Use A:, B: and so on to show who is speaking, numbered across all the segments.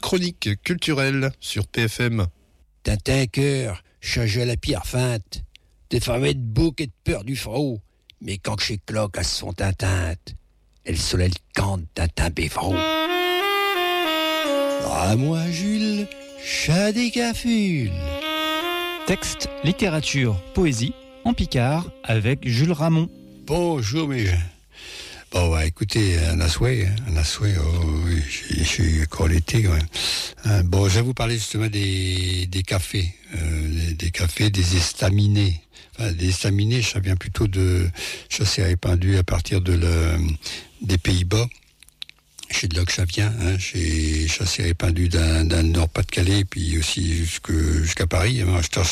A: chronique culturelle sur PFM.
B: Tintin cœur, change la pierre feinte. T'es fameux de bouc et de peur du frot. Mais quand chez cloque à son tintinte, elle soleil cante Tintin Bévraud. Ah moi Jules, chat des cafules.
C: Texte, littérature, poésie, en Picard, avec Jules Ramon.
D: Bonjour mes gens. Bon, bah, écoutez, un assouet, oui, j'ai encore l'été quand même. Bon, je vais vous parler justement des cafés, des estaminets. Enfin, des estaminets, ça vient plutôt de chaussée répandue à partir des Pays-Bas. C'est de là que ça vient, hein. J'ai chassé répandu d'un Nord-Pas-de-Calais, puis aussi jusqu'à Paris.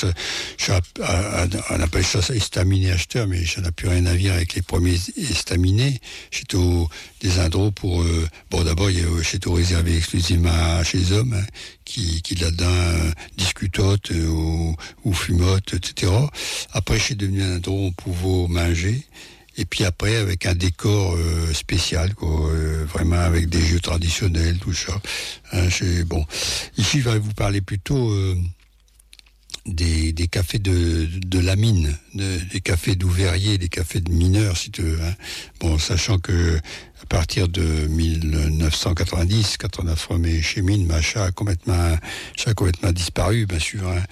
D: On appelle ça estaminet acheteur, mais ça n'a plus rien à voir avec les premiers estaminets. C'est des endroits pour... d'abord, c'est réservé exclusivement chez les hommes, hein, qui là-dedans discutotent ou fumotent, etc. Après, c'est devenu un endroit où on pouvait manger. Et puis après, avec un décor spécial, quoi, vraiment avec des jeux traditionnels, tout ça. Hein, bon. Ici, je vais vous parler plutôt des cafés de la mine, des cafés d'ouvriers, des cafés de mineurs, si tu veux. Hein. Bon, sachant que à partir de 1990, quand on a formé chez Mine, ça a complètement disparu, bien sûr. Hein.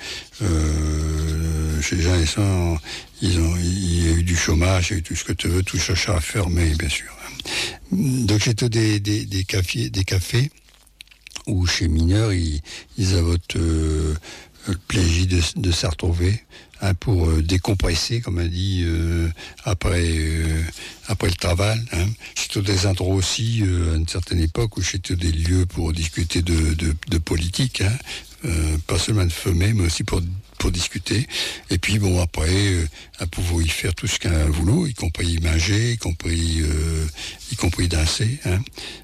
D: Ces gens, il y a eu du chômage, il y a eu tout ce que tu veux, tout ça a fermé, bien sûr. Donc c'était des cafés où chez mineurs, ils avaient le plaisir de se retrouver, hein, pour décompresser, comme on dit, après le travail. Hein. C'était des endroits aussi, à une certaine époque, où c'était des lieux pour discuter de politique, hein. Pas seulement de fumer, mais aussi pour discuter. Et puis bon, après, à pouvoir y faire tout ce qu'un voulot, y compris manger, y compris danser. Hein.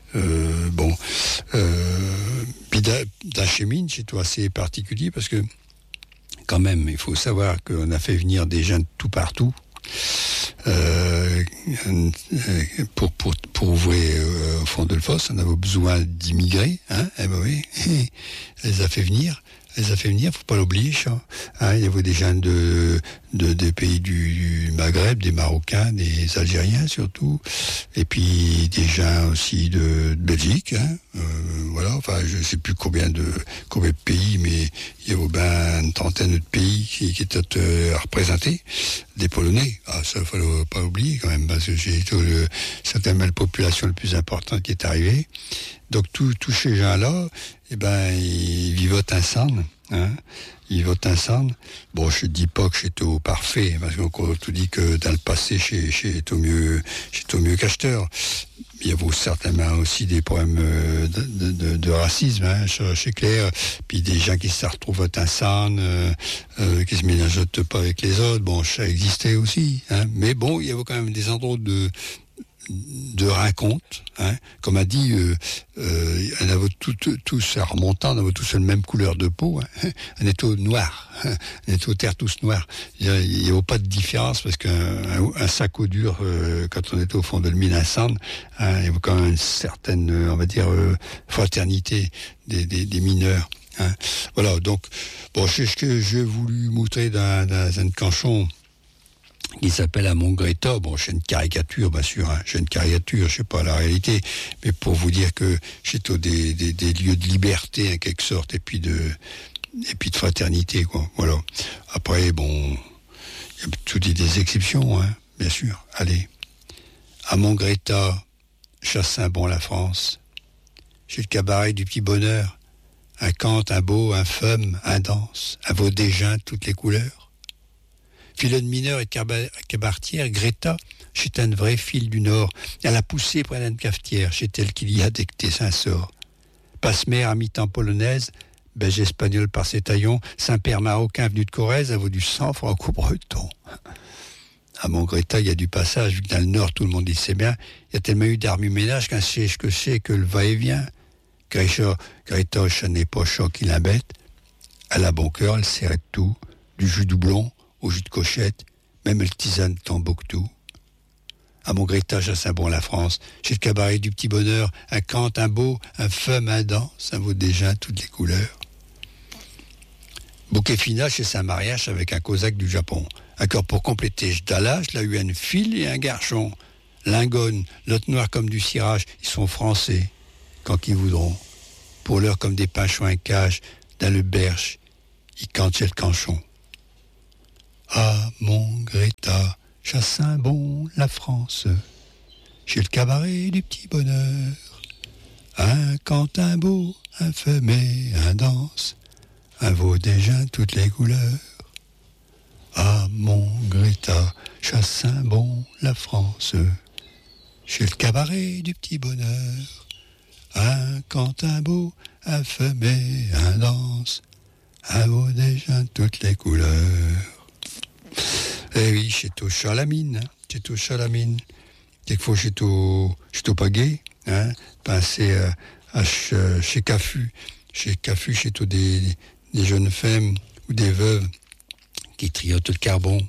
D: Puis d'Achemine, c'est tout assez particulier parce que quand même, il faut savoir qu'on a fait venir des gens de tout partout. Pour ouvrir au fond de l'Fosse, on avait besoin d'immigrés, hein, eh ben oui, elle les a fait venir, faut pas l'oublier, ça. Hein, il y avait des gens des pays du Maghreb, des Marocains, des Algériens surtout, et puis des gens aussi de Belgique, hein, voilà, enfin je sais plus combien de pays, mais il y avait bien une trentaine de pays qui étaient représentés, des Polonais, ça il faut pas oublier quand même, parce que c'est certainement la population la plus importante qui est arrivée. Donc tous ces gens-là, eh ben, ils vivotent ensemble, hein. Ils votent ensemble. Bon, je dis pas que c'est au parfait, parce qu'on tout dit que dans le passé, c'est au mieux qu'acheteur. Il y a certainement aussi des problèmes de racisme, hein, c'est clair. Puis des gens qui se retrouvent ensemble, qui se mélangent pas avec les autres. Bon, ça existait aussi, hein. Mais bon, il y avait quand même des endroits de rencontre, hein. Comme a dit, on avait tous, en remontant, on avait tous la même couleur de peau, hein. On était au noir, hein. On était aux terres tous noirs. Il n'y avait pas de différence parce qu'un sac au dur, quand on était au fond de le mine ensemble, hein, il y avait quand même une certaine, on va dire, fraternité des mineurs. Hein. Voilà, donc, bon, c'est ce que j'ai voulu montrer dans un canchon qui s'appelle à Montgreta. Bon, c'est une caricature, bien sûr, hein. C'est une caricature, je sais pas la réalité, mais pour vous dire que c'est des lieux de liberté, en quelque sorte, et puis de fraternité, quoi. Voilà. Après, bon, il y a tout des exceptions, hein, bien sûr. Allez. À Montgreta, Chassin-Bon, la France. Chez le cabaret du petit bonheur. Un cant, un beau, un femme, un danse, un vaudégin, toutes les couleurs. Filon mineur et cabaretière, Greta, c'est une vraie fille du Nord. Elle a poussé près d'une cafetière, chez elle qu'il y a dès que t'es Saint-Sort. Passe-mère à mi-temps polonaise, belge espagnol par ses taillons, Saint-Père marocain venu de Corrèze, a vaut du sang franco-breton. À Montgreta, il y a du passage, vu que dans le Nord, tout le monde dit c'est bien, il y a tellement eu d'armes-ménage qu'un siège que c'est que le va-et-vient. Greta, ça n'est pas chaud qui l'embête. Elle a bon cœur, elle serrait tout, du jus doublon au jus de cochette, même le tisane Tombouctou. À mon Greta, Chassain-Bon, la France. Chez le cabaret du Petit Bonheur, un cant, un beau, un femme, un danse, un vaut déjà toutes les couleurs. Bouquet final chez Saint-Mariage avec un cosaque du Japon. Accord pour compléter, Jdala, je l'ai eu une fille et un garçon. Lingone, l'autre noir comme du cirage, ils sont français, quand ils voudront. Pour l'heure comme des pinchons un cage, dans le berge, ils cantent chez le canchon. Ah, mon Greta, Chassain-Bon, la France, chez le cabaret du Petit Bonheur, un cant, un beau, un femmet, un danse, un vaut déjà toutes les couleurs. Ah, mon Greta, Chassain-Bon, la France, chez le cabaret du Petit Bonheur, un cant, un beau, un femmet, un danse, un vaut déjà toutes les couleurs. Eh oui, chez toi Chalamine, quelquefois chez toi Pagay, hein, passer chez Cafu, chez toi des jeunes femmes ou des veuves qui triotent le carbone.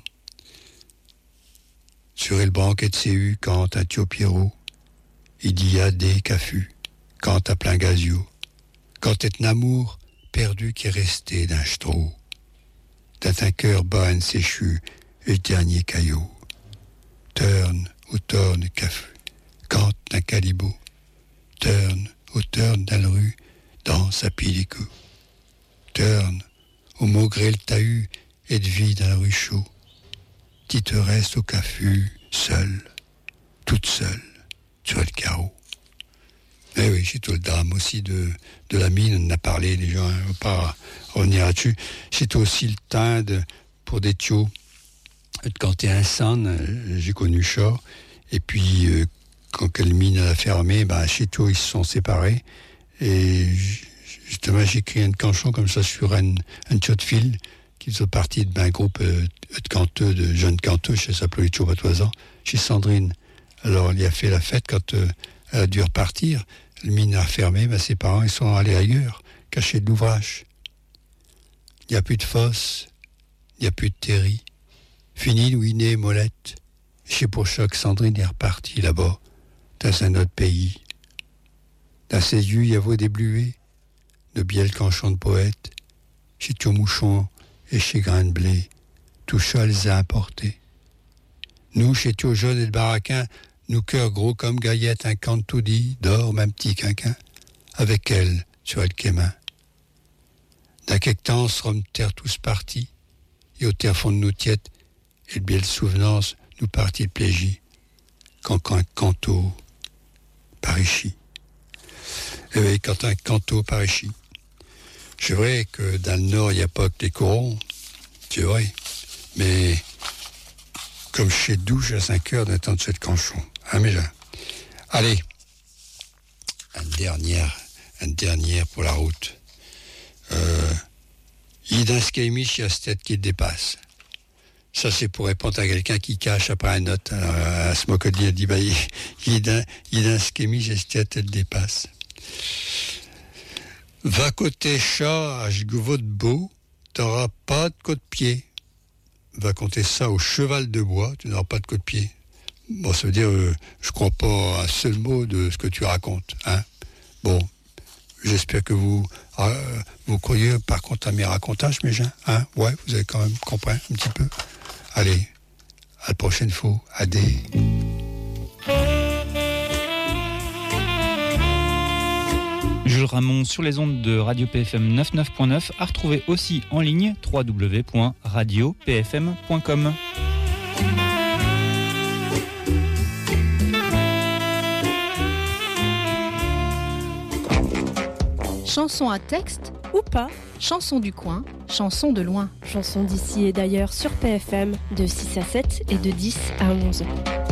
D: Sur le banquet de CU, quand à Thio Pierrot, il y a des Cafu, quand à plein gazio, quand est un amour perdu qui est resté d'un stro. T'as un cœur bas un séchu, et le dernier caillot. Turn ou torne Cafu, quand un calibo. Turn ou turne dans la rue, dans sa pilico. Turn au maugré le tahut, et de vie dans la rue chaud. Qui te reste au Cafu, seule, toute seule, sur le carreau. Eh oui, j'ai tout le drame aussi de la mine, on en a parlé, les gens ne vont pas revenir là-dessus. J'ai aussi le teint pour des tios. Quand t'es un san, j'ai connu ça, et puis quand le mine a fermé, chez toi ils se sont séparés, et justement j'ai écrit un canchon comme ça sur un tio de fil, qui sont partis d'un groupe de canteux, de jeunes canteux, chez s'appelait Chobatoisan, chez Sandrine. Alors il a fait la fête quand elle a dû repartir. Le mine a fermé, ses parents ils sont allés ailleurs, cachés de l'ouvrage. Il n'y a plus de fosse, il n'y a plus de terri. Fini Louinet, Molette. Chez Pourchoc, Sandrine est repartie là-bas, dans un autre pays. Dans ses yeux, il y avait des bluets, de biel canchon de poète. Chez Thiomouchon et chez Grain de Blé, tout ça les a importés. Nous, chez Thio Jaune et le Baraquin, nous cœurs gros comme gaillettes, un canto dit, d'or, même petit quinquin, avec elle, sur elle quémain. D'un quelque temps, serons terre tous partis, et au terre fond de nous tiètes, et le biel souvenance, nous partit le plégie, quand un canto parichi. Et oui, quand un canto parichi. C'est vrai que dans le Nord, il n'y a pas que les corons, c'est vrai, mais comme chez Douche à 5 heures d'un temps de cette canchon. Hein, mais là. Allez, une dernière pour la route. Il d'un skamish, il y a cette tête qui le dépasse. Ça, c'est pour répondre à quelqu'un qui cache après une note. Alors, à ce mot-codie, elle dit, il d'un skamish, et cette tête, elle dépasse. Va côté chat, à Jgouvot de Beau, t'auras pas de côte-pied. Va compter ça au cheval de bois, tu n'auras pas de côte-pied. Bon, ça veut dire, je crois pas à un seul mot de ce que tu racontes, hein. Bon, j'espère que vous croyez par contre à mes racontages, mes gens, hein. Ouais, vous avez quand même compris un petit peu. Allez, à la prochaine fois. Adé.
C: Jules Ramon sur les ondes de Radio PFM 99.9, à retrouver aussi en ligne www.radiopfm.com.
E: Chanson à texte ou pas, chanson du coin, chanson de loin.
F: Chanson d'ici et d'ailleurs sur PFM de 6 à 7 et de 10 à 11.